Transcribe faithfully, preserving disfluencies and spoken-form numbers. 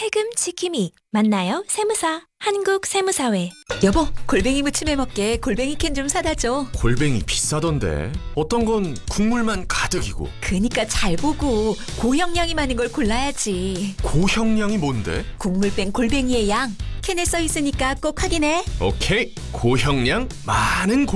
세금 지킴이 만나요 세무사 한국세무사회. 여보, 골뱅이 무침해 먹게 골뱅이 캔 좀 사다 줘. 골뱅이 비싸던데. 어떤 건 국물만 가득이고. 그니까 잘 보고 고형량이 많은 걸 골라야지. 고형량이 뭔데? 국물 뺀 골뱅이의 양 캔에 써 있으니까 꼭 확인해. 오케이, 고형량 많은 골